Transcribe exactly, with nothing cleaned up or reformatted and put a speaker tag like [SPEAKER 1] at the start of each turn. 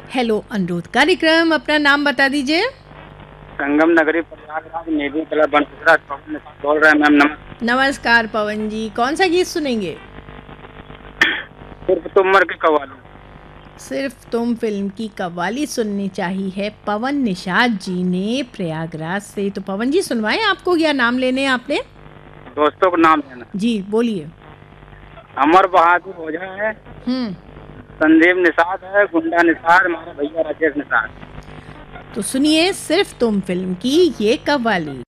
[SPEAKER 1] Hello अनुरोध कार्यक्रम, अपना नाम बता दीजिए।
[SPEAKER 2] संगम नगरी प्रयागराज नेवी क्लब बनपुरा पवन बोल रहे हैं मैम। नमस्कार।
[SPEAKER 1] नमस्कार पवन जी, कौन सा गीत सुनेंगे?
[SPEAKER 2] सिर्फ तुम मर के कवाली।
[SPEAKER 1] सिर्फ तुम फिल्म की कव्वाली सुननी चाहिए है पवन निषाद जी ने प्रयागराज से। तो पवन जी सुनवाएं आपको, या नाम लेने आपने?
[SPEAKER 2] दोस्तों को नाम देना।
[SPEAKER 1] जी बोलिए।
[SPEAKER 2] अमर बहादुर ओझा है,
[SPEAKER 1] हम्म
[SPEAKER 2] संदीप निषाद है, गुंडा निषाद, हमारे भैया राजेश निषाद।
[SPEAKER 1] तो सुनिए सिर्फ तुम फिल्म की ये कव्वाली।